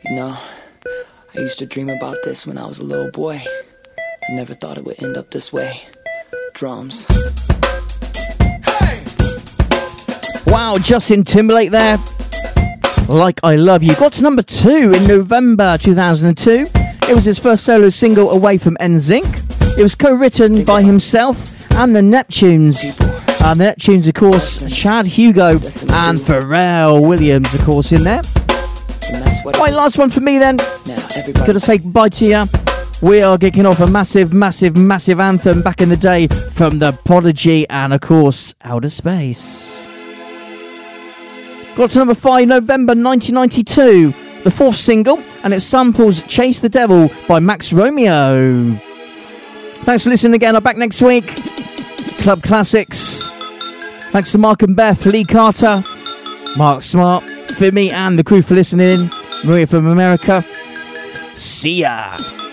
You know, I used to dream about this when I was a little boy. I never thought it would end up this way. Drums. Hey! Wow, Justin Timberlake there. Like I Love You. Got to number 2 in November 2002. It was his first solo single away from NSYNC. It was co-written by himself and the Neptunes. The Neptunes, of course, Chad Hugo and Pharrell Williams, of course, in there. Right, last one for me then. Gotta say goodbye to you. We are kicking off a massive, massive, massive anthem back in the day from The Prodigy and, of course, Outer Space. Got to number 5, November 1992. The 4th single, and it samples Chase the Devil by Max Romeo. Thanks for listening again. I'm back next week. Club Classics. Thanks to Mark and Beth, Lee Carter, Mark Smart, Fimi and the crew for listening. Maria from America. See ya.